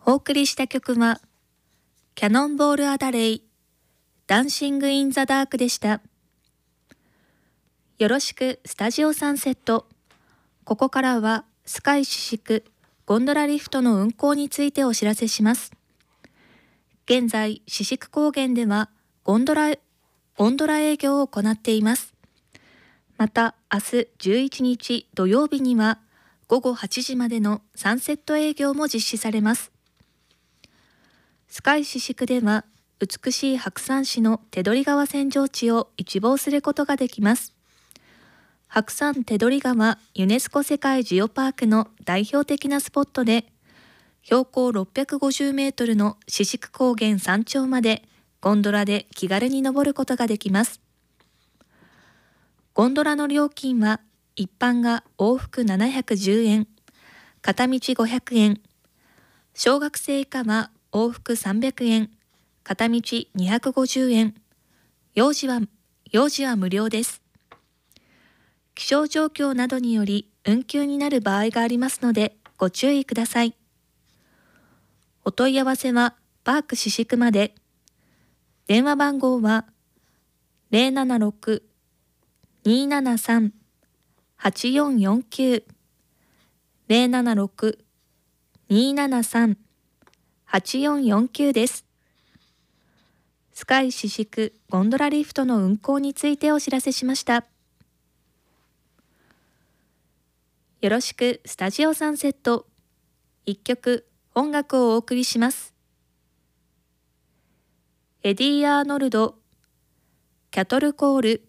お送りした曲はキャノンボールアダレイダンシングインザダークでした。よろしくスタジオサンセット。ここからはスカイシシクゴンドラリフトの運行についてお知らせします。現在シシク高原ではゴンドラ営業を行っています。また明日11日土曜日には午後8時までのサンセット営業も実施されます。スカイシシクでは美しい白山市の手取川扇状地を一望することができます。白山手取川ユネスコ世界ジオパークの代表的なスポットで、標高650メートルのシシク高原山頂までゴンドラで気軽に登ることができます。ゴンドラの料金は一般が往復710円、片道500円、小学生以下は往復300円、片道250円、幼児は無料です。気象状況などにより運休になる場合がありますのでご注意ください。お問い合わせはパークシシクまで。電話番号は 076-273-8449 076-273-8449 です。スカイシシクゴンドラリフトの運行についてお知らせしました。よろしくスタジオサンセット。一曲音楽をお送りします。エディ・アーノルド、キャトルコール。